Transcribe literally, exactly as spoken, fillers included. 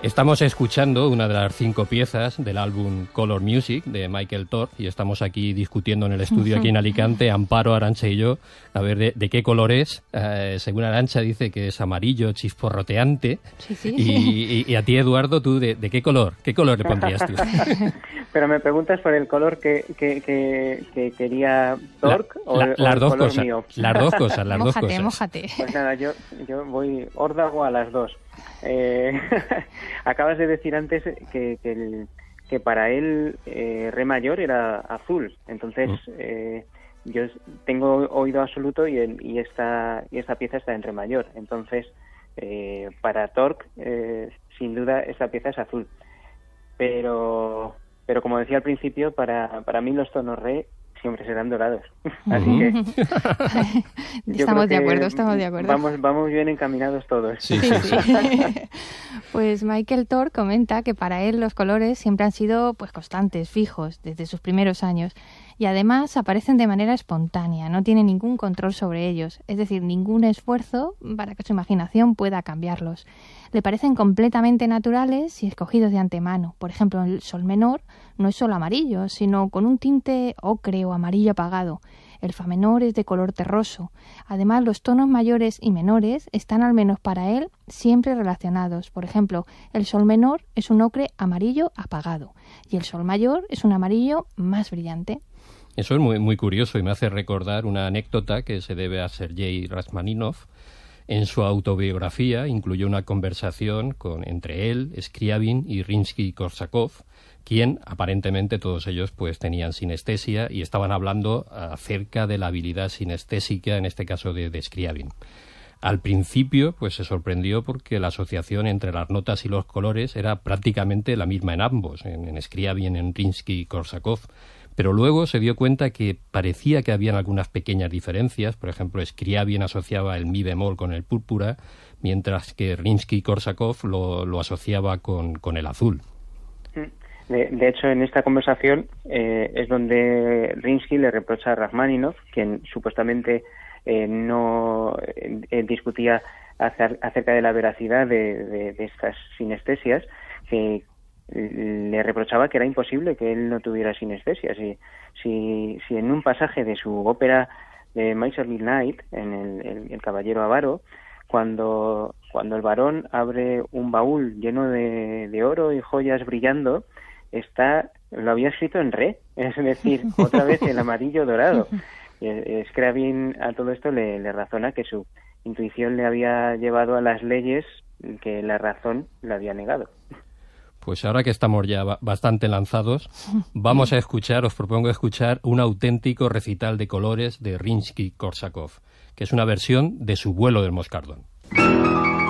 Estamos escuchando una de las cinco piezas del álbum Color Music de Michael Thorp y estamos aquí discutiendo en el estudio aquí en Alicante, Amparo, Arantxa y yo, a ver de, de qué color es. Eh, según Arantxa dice que es amarillo chisporroteante. Sí, sí. Y, y, y a ti, Eduardo, ¿tú de, de qué color? ¿Qué color le pondrías tú? Pero me preguntas por el color que, que, que, que quería Thorp la, o, la, o las el dos color cosas, mío. Las dos cosas, las mójate, dos cosas. Mójate. Pues nada, yo, yo voy órdago a las dos. Eh, acabas de decir antes que, que, el, que para él eh, re mayor era azul, entonces eh, yo tengo oído absoluto y, el, y esta y esta pieza está en re mayor, entonces eh, para Thorp eh, sin duda esta pieza es azul, pero pero como decía al principio, para para mí los tonos re siempre serán dorados. Así que estamos de acuerdo, estamos de acuerdo. Vamos, vamos bien encaminados todos. Sí, sí, sí. Pues Michael Thorp comenta que para él los colores siempre han sido pues constantes, fijos, desde sus primeros años. Y además aparecen de manera espontánea, no tiene ningún control sobre ellos, es decir, ningún esfuerzo para que su imaginación pueda cambiarlos. Le parecen completamente naturales y escogidos de antemano. Por ejemplo, el sol menor no es solo amarillo, sino con un tinte ocre o amarillo apagado. El fa menor es de color terroso. Además, los tonos mayores y menores están, al menos para él, siempre relacionados. Por ejemplo, el sol menor es un ocre amarillo apagado y el sol mayor es un amarillo más brillante. Eso es muy, muy curioso y me hace recordar una anécdota que se debe a Sergei Rachmaninoff. En su autobiografía incluyó una conversación con, entre él, Scriabin y Rimsky-Korsakov, quien aparentemente todos ellos pues tenían sinestesia y estaban hablando acerca de la habilidad sinestésica, en este caso de, de Scriabin. Al principio pues se sorprendió porque la asociación entre las notas y los colores era prácticamente la misma en ambos, en, en Scriabin y en Rimsky-Korsakov. Pero luego se dio cuenta que parecía que habían algunas pequeñas diferencias. Por ejemplo, Scriabin asociaba el mi bemol con el púrpura, mientras que Rimsky-Korsakov lo, lo asociaba con, con el azul. De, de hecho, en esta conversación eh, es donde Rimsky le reprocha a Rachmaninoff, quien supuestamente eh, no eh, discutía acer, acerca de la veracidad de, de, de estas sinestesias, que le reprochaba que era imposible que él no tuviera sinestesia. Si, si, si en un pasaje de su ópera de Miserly Knight, en el, el, el Caballero Avaro, cuando, cuando el varón abre un baúl lleno de, de oro y joyas brillando, está lo había escrito en re, es decir, otra vez el amarillo dorado. Scriabin a todo esto le, le razona que su intuición le había llevado a las leyes que la razón le había negado. Pues ahora que estamos ya bastante lanzados, vamos a escuchar, os propongo escuchar un auténtico recital de colores de Rimsky-Korsakov, que es una versión de su Vuelo del Moscardón.